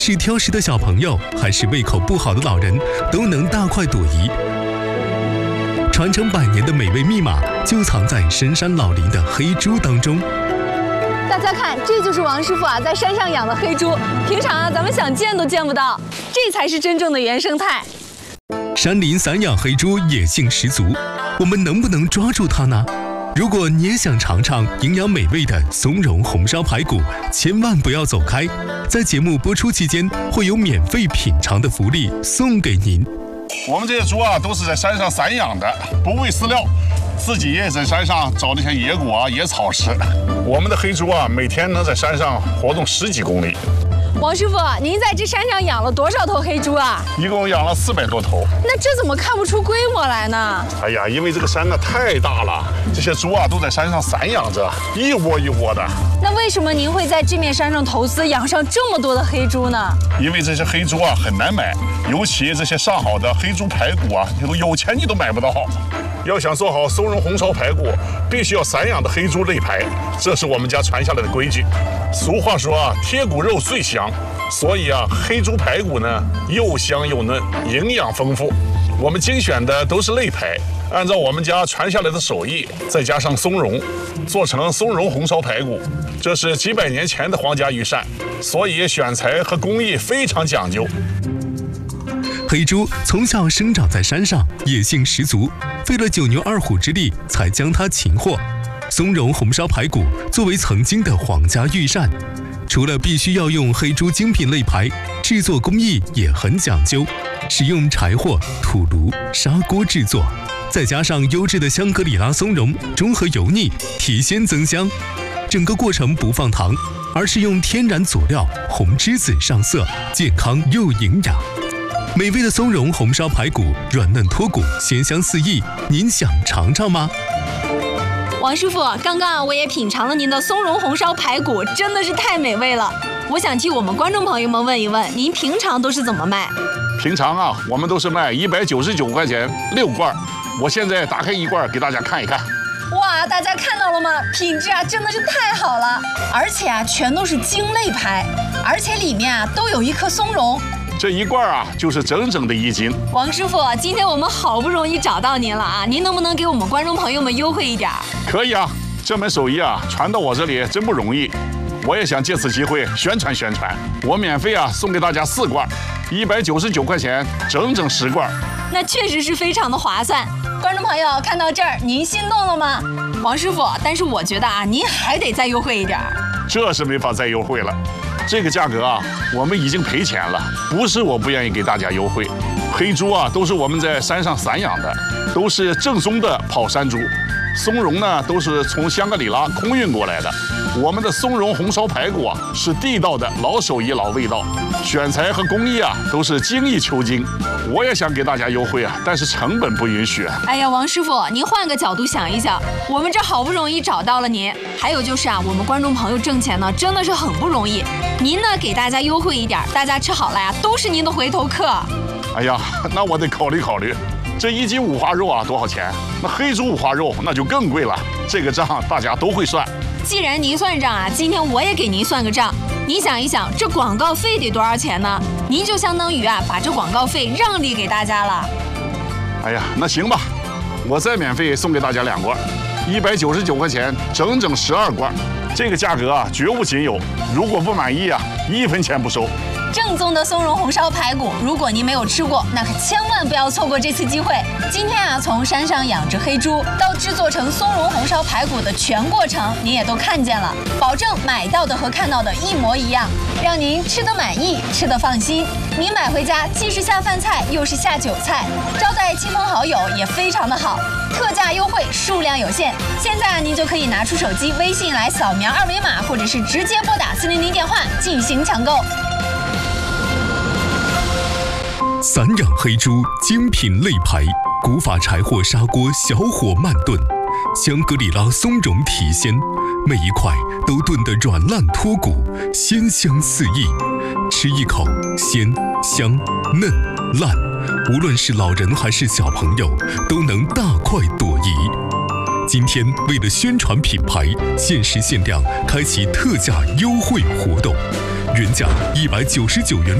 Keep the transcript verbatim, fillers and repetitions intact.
是挑食的小朋友，还是胃口不好的老人，都能大快朵颐。传承百年的美味密码，就藏在深山老林的黑猪当中。 大家看，这就是王师傅啊在山上养的黑猪，平常啊咱们想见都见不到，这才是真正的原生态。 山林散养黑猪野性十足，我们能不能抓住它呢？如果你也想尝尝营养美味的松茸红烧排骨，千万不要走开，在节目播出期间会有免费品尝的福利送给您。 我们这些猪啊都是在山上散养的，不喂饲料，自己也在山上找那些野果啊野草吃。我们的黑猪啊每天能在山上活动十几公里。 王师傅，您在这山上养了多少头黑猪啊？ 一共养了四百多头。 那这怎么看不出规模来呢？ 哎呀，因为这个山呢太大了，这些猪啊都在山上散养着，一窝一窝的。 那为什么您会在这面山上投资养上这么多的黑猪呢？ 因为这些黑猪啊很难买，尤其这些上好的黑猪排骨啊，你都有钱你都买不到。要想做好松茸红烧排骨，必须要散养的黑猪肋排，这是我们家传下来的规矩。俗话说啊，贴骨肉最香，所以啊，黑猪排骨呢又香又嫩，营养丰富。我们精选的都是肋排，按照我们家传下来的手艺，再加上松茸，做成松茸红烧排骨。这是几百年前的皇家御膳，所以选材和工艺非常讲究。 黑猪从小生长在山上，野性十足，费了九牛二虎之力才将它擒获。松茸红烧排骨作为曾经的皇家御膳，除了必须要用黑猪精品肋排，制作工艺也很讲究，使用柴火、土炉、砂锅制作，再加上优质的香格里拉松茸，中和油腻，提鲜增香。整个过程不放糖，而是用天然佐料红栀子上色，健康又营养。美味的松茸红烧排骨，软嫩脱骨，鲜香四溢，您想尝尝吗？ 王师傅，刚刚啊我也品尝了您的松茸红烧排骨，真的是太美味了。我想替我们观众朋友们问一问，您平常都是怎么卖？ 平常啊，我们都是卖一百九十九块钱六罐，我现在打开一罐给大家看一看。 哇，大家看到了吗？品质啊真的是太好了，而且啊全都是精肋排，而且里面啊都有一颗松茸。 这一罐啊，就是整整的一斤。 王师傅，今天我们好不容易找到您了啊，您能不能给我们观众朋友们优惠一点？ 可以啊，这门手艺啊，传到我这里真不容易。我也想借此机会宣传宣传，我免费啊送给大家四罐，一百九十九块钱，整整十罐。 那确实是非常的划算。观众朋友看到这儿，您心动了吗？王师傅，但是我觉得啊，您还得再优惠一点。 这是没法再优惠了。这个价格啊，我们已经赔钱了，不是我不愿意给大家优惠。黑猪啊，都是我们在山上散养的，都是正宗的跑山猪。松茸呢，都是从香格里拉空运过来的。我们的松茸红烧排骨啊，是地道的老手艺老味道，选材和工艺啊，都是精益求精。我也想给大家优惠啊，但是成本不允许。 哎呀，王师傅，您换个角度想一想，我们这好不容易找到了您，还有就是啊，我们观众朋友挣钱呢，真的是很不容易。您呢，给大家优惠一点，大家吃好了呀，都是您的回头客。 哎呀，那我得考虑考虑。这一斤五花肉啊，多少钱？那黑猪五花肉那就更贵了。这个账大家都会算。 既然您算账啊，今天我也给您算个账。你想一想，这广告费得多少钱呢？您就相当于啊，把这广告费让利给大家了。 哎呀，那行吧，我再免费送给大家两罐，一百九十九块钱，整整十二罐。这个价格啊，绝无仅有。如果不满意啊，一分钱不收。 正宗的松茸红烧排骨，如果您没有吃过，那可千万不要错过这次机会。今天啊，从山上养殖黑猪到制作成松茸红烧排骨的全过程，您也都看见了，保证买到的和看到的一模一样，让您吃得满意，吃得放心。您买回家既是下饭菜，又是下酒菜，招待亲朋好友也非常的好。特价优惠，数量有限，现在啊，您就可以拿出手机微信来扫描二维码，或者是直接拨打四零零电话进行抢购。 散养黑猪精品肋排，古法柴火砂锅小火慢炖，香格里拉松茸提鲜，每一块都炖得软烂脱骨，鲜香四溢。吃一口鲜香嫩烂，无论是老人还是小朋友，都能大快朵颐。今天为了宣传品牌，限时限量开启特价优惠活动， 原价一百九十九元。